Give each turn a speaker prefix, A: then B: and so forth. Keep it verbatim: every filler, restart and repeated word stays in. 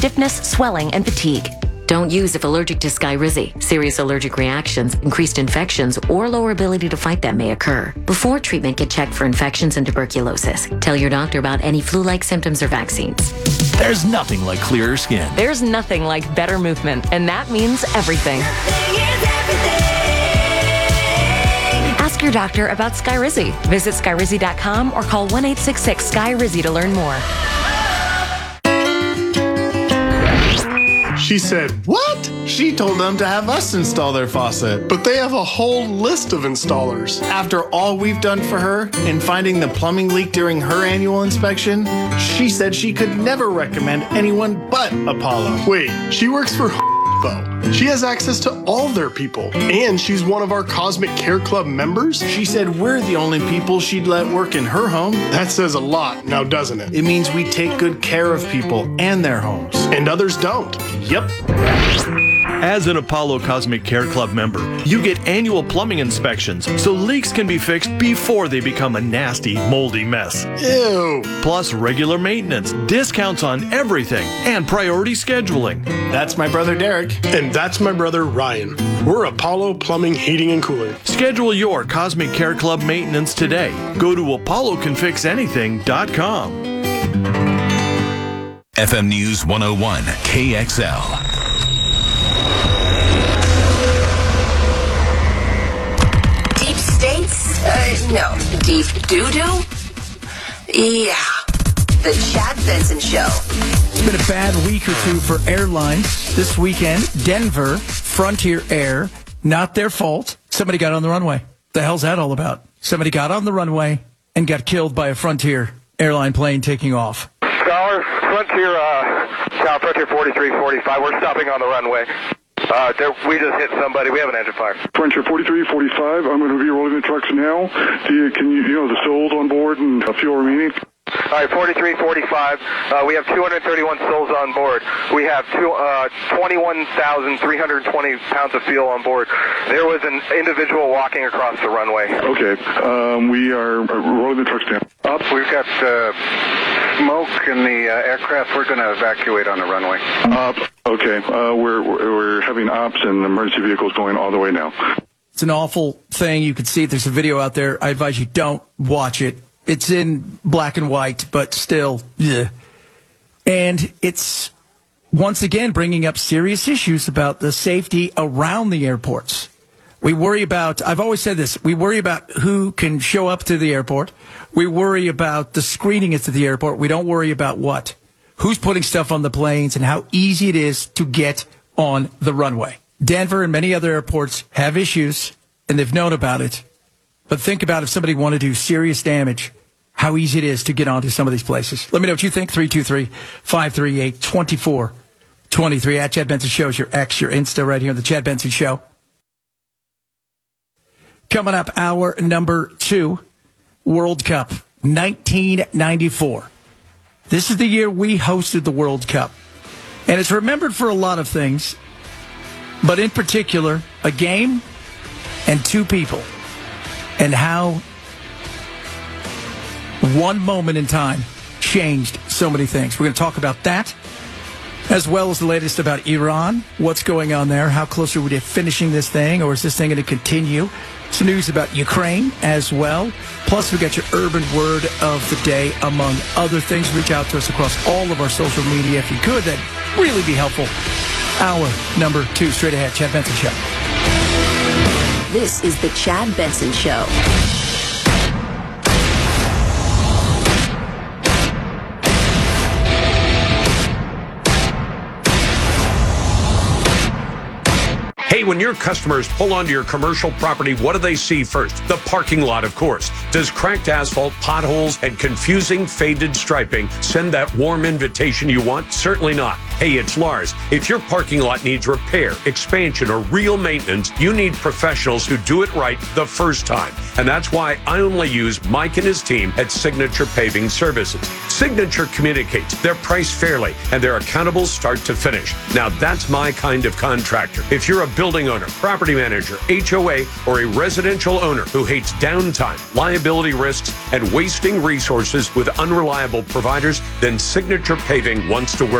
A: stiffness, swelling, and fatigue.
B: Don't use if allergic to Skyrizi. Serious allergic reactions, increased infections, or lower ability to fight them may occur. Before treatment, get checked for infections and tuberculosis. Tell your doctor about any flu-like symptoms or vaccines.
C: There's nothing like clearer skin.
A: There's nothing like better movement, and that means everything. Ask your doctor about Skyrizi. Visit Skyrizi dot com or call one eight six six Skyrizi to learn more.
D: She said, "What?" She told them to have us install their faucet.
E: But they have a whole list of installers.
D: After all we've done for her in finding the plumbing leak during her annual inspection, she said she could never recommend anyone but Apollo.
E: Wait, she works for though. She has access to all their people, and she's one of our Cosmic Care Club members.
D: She said we're the only people she'd let work in her home.
E: That says a lot, now doesn't it?
D: It means we take good care of people and their homes.
E: And others don't.
D: Yep.
C: As an Apollo Cosmic Care Club member, you get annual plumbing inspections so leaks can be fixed before they become a nasty, moldy mess.
E: Ew.
C: Plus regular maintenance, discounts on everything, and priority scheduling.
D: That's my brother Derek.
E: And that's my brother Ryan. We're Apollo Plumbing, Heating, and Cooling.
C: Schedule your Cosmic Care Club maintenance today. Go to apollo can fix anything dot com.
F: F M News one oh one, K X L.
G: Deep states? Uh, no. Deep doo-doo? Yeah. The Chad Benson Show.
H: It's been a bad week or two for airlines. This weekend, Denver, Frontier Air, not their fault. Somebody got on the runway. The hell's that all about? Somebody got on the runway and got killed by a Frontier airline plane taking off.
I: Scholar, Frontier, uh, Cal Frontier forty-three forty-five. We're stopping on the runway. Uh, there, we just hit somebody. We have an engine fire.
J: Frontier forty-three forty-five. I'm going to be rolling the trucks now. Do you, can you, you know, the souls on board and a fuel remaining?
I: All right, forty-three forty-five. Uh, we have two hundred thirty-one souls on board. We have two, uh, twenty-one thousand three hundred twenty pounds of fuel on board. There was an individual walking across the runway.
J: Okay. Um, we are rolling the trucks down.
I: Up. We've got uh, smoke in the uh, aircraft. We're going to evacuate on the runway.
J: Up. Okay. Uh, we're, we're having ops and emergency vehicles going all the way now.
H: It's an awful thing. You can see it. There's a video out there. I advise you don't watch it. It's in black and white, but still, yeah. And it's, once again, bringing up serious issues about the safety around the airports. We worry about, I've always said this, we worry about who can show up to the airport. We worry about the screening at the airport. We don't worry about what? Who's putting stuff on the planes and how easy it is to get on the runway. Denver and many other airports have issues, and they've known about it. But think about if somebody wanted to do serious damage, how easy it is to get onto some of these places. Let me know what you think. three two three, five three eight, two four two three. At Chad Benson Show is your X, your Insta right here on the Chad Benson Show. Coming up, hour number two, World Cup, nineteen ninety-four. This is the year we hosted the World Cup. And it's remembered for a lot of things, but in particular, a game and two people. And how one moment in time changed so many things. We're going to talk about that, as well as the latest about Iran. What's going on there? How close are we to finishing this thing? Or is this thing going to continue? Some news about Ukraine as well. Plus, we got your urban word of the day, among other things. Reach out to us across all of our social media if you could. That'd really be helpful. Hour number two, straight ahead. Chad Benson Show.
G: This is the Chad Benson Show.
K: Hey, when your customers pull onto your commercial property, what do they see first? The parking lot, of course. Does cracked asphalt, potholes, and confusing faded striping send that warm invitation you want? Certainly not. Hey, it's Lars. If your parking lot needs repair, expansion, or real maintenance, you need professionals who do it right the first time. And that's why I only use Mike and his team at Signature Paving Services. Signature communicates, they're priced fairly, and they're accountable start to finish. Now, that's my kind of contractor. If you're a building owner, property manager, H O A, or a residential owner who hates downtime, liability risks, and wasting resources with unreliable providers, then Signature Paving wants to work